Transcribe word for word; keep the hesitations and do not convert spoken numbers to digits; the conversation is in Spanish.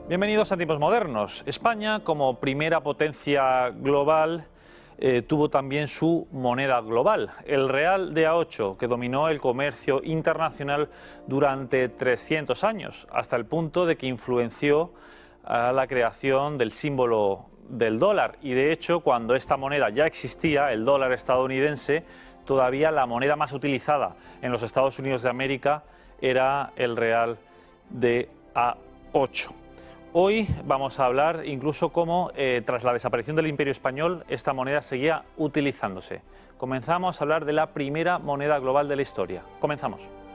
Bienvenidos a Tiempos Modernos. España, como primera potencia global, eh, tuvo también su moneda global, el real de A ocho, que dominó el comercio internacional durante trescientos años, hasta el punto de que influenció a la creación del símbolo del dólar. Y de hecho, cuando esta moneda ya existía, el dólar estadounidense, todavía la moneda más utilizada en los Estados Unidos de América era el real de A ocho. Hoy vamos a hablar incluso cómo, eh, tras la desaparición del Imperio Español, esta moneda seguía utilizándose. Comenzamos a hablar de la primera moneda global de la historia. Comenzamos.